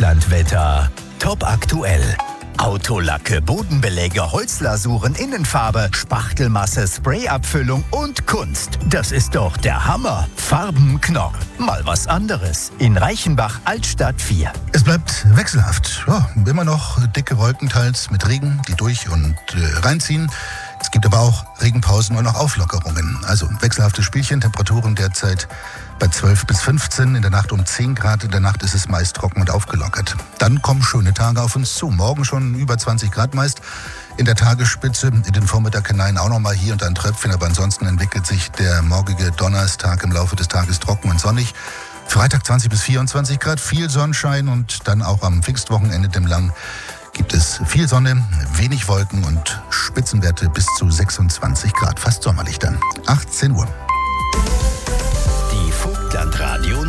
Vogtlandwetter. Top aktuell. Autolacke, Bodenbeläge, Holzlasuren, Innenfarbe, Spachtelmasse, Sprayabfüllung und Kunst. Das ist doch der Hammer. Farbenknorr. Mal was anderes. In Reichenbach, Altstadt 4. Es bleibt wechselhaft. Ja, immer noch dicke Wolken teils mit Regen, die durch und reinziehen. Es gibt aber auch Regenpausen und auch Auflockerungen. Also wechselhafte Spielchen, Temperaturen derzeit bei 12 bis 15, in der Nacht um 10 Grad. In der Nacht ist es meist trocken und aufgelockert. Dann kommen schöne Tage auf uns zu. Morgen schon über 20 Grad meist. In der Tagesspitze, in den Vormittag hinein auch noch mal hier und da ein Tröpfchen. Aber ansonsten entwickelt sich der morgige Donnerstag im Laufe des Tages trocken und sonnig. Freitag 20 bis 24 Grad, viel Sonnenschein und dann auch am Pfingstwochenende dem Lang gibt es viel Sonne, wenig Wolken und Spitzenwerte bis zu 26 Grad. Fast sommerlich dann. 18 Uhr. Die Vogtlandradio